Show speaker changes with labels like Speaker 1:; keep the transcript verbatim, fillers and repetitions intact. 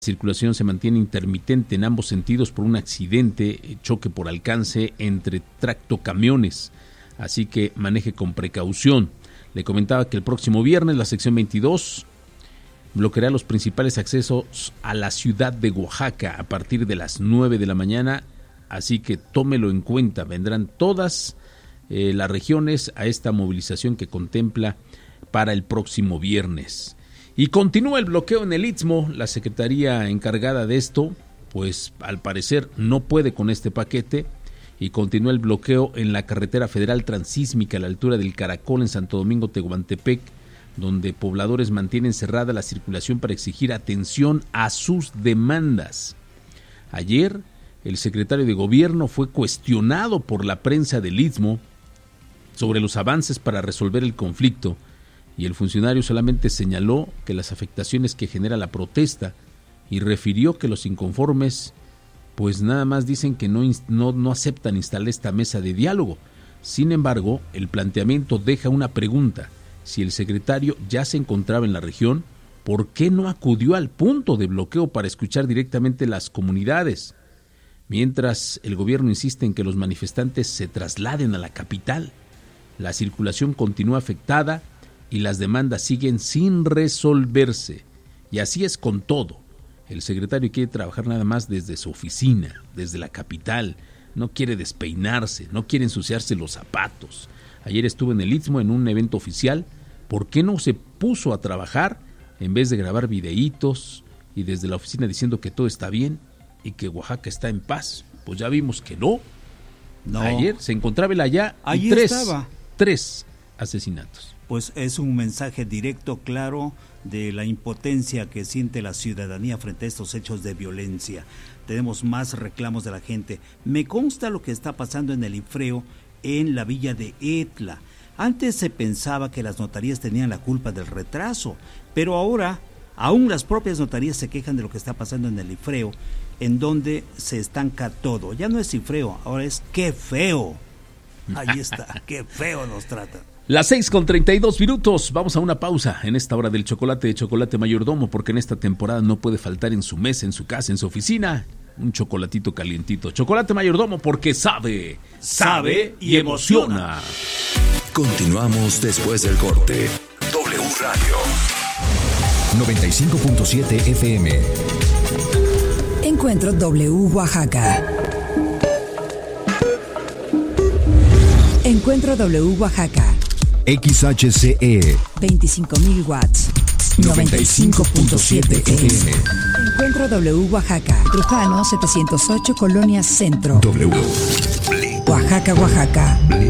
Speaker 1: circulación se mantiene intermitente en ambos sentidos por un accidente, choque por alcance entre tractocamiones, así que maneje con precaución. Le comentaba que el próximo viernes la sección veintidós bloqueará los principales accesos a la ciudad de Oaxaca a partir de las nueve de la mañana, así que tómelo en cuenta, vendrán todas eh, las regiones a esta movilización que contempla para el próximo viernes. Y continúa el bloqueo en el Istmo. La secretaría encargada de esto, pues al parecer no puede con este paquete, y continúa el bloqueo en la carretera federal transísmica a la altura del Caracol en Santo Domingo Tehuantepec, donde pobladores mantienen cerrada la circulación para exigir atención a sus demandas. Ayer, el secretario de Gobierno fue cuestionado por la prensa del Istmo sobre los avances para resolver el conflicto, y el funcionario solamente señaló que las afectaciones que genera la protesta y refirió que los inconformes pues nada más dicen que no, no, no aceptan instalar esta mesa de diálogo. Sin embargo, el planteamiento deja una pregunta: si el secretario ya se encontraba en la región, ¿por qué no acudió al punto de bloqueo para escuchar directamente las comunidades? Mientras el gobierno insiste en que los manifestantes se trasladen a la capital, la circulación continúa afectada y las demandas siguen sin resolverse. Y así es con todo. El secretario quiere trabajar nada más desde su oficina, desde la capital. No quiere despeinarse, no quiere ensuciarse los zapatos. Ayer estuvo en el Istmo en un evento oficial. ¿Por qué no se puso a trabajar en vez de grabar videitos y desde la oficina diciendo que todo está bien y que Oaxaca está en paz? Pues ya vimos que no. No. Ayer se encontraba él allá y
Speaker 2: Allí
Speaker 1: tres,
Speaker 2: estaba.
Speaker 1: tres asesinatos.
Speaker 2: Pues es un mensaje directo, claro, de la impotencia que siente la ciudadanía frente a estos hechos de violencia. Tenemos más reclamos de la gente. Me consta lo que está pasando en el Ifreo, en la villa de Etla. Antes se pensaba que las notarías tenían la culpa del retraso, pero ahora aún las propias notarías se quejan de lo que está pasando en el Ifreo, en donde se estanca todo. Ya no es Ifreo, ahora es qué feo. Ahí está, qué feo nos tratan.
Speaker 1: Las seis con treinta y dos minutos, vamos a una pausa en esta hora del chocolate de Chocolate Mayordomo, porque en esta temporada no puede faltar en su mesa, en su casa, en su oficina, un chocolatito calientito. Chocolate Mayordomo, porque sabe, sabe y emociona.
Speaker 3: Continuamos después del corte. W Radio noventa y cinco punto siete F M.
Speaker 4: Encuentro W Oaxaca. Encuentro W Oaxaca.
Speaker 3: X H C E
Speaker 4: veinticinco mil watts.
Speaker 3: noventa y cinco punto siete F M.
Speaker 4: Encuentro W Oaxaca. Trujano setecientos ocho, Colonia Centro.
Speaker 3: W.
Speaker 4: Oaxaca, Oaxaca.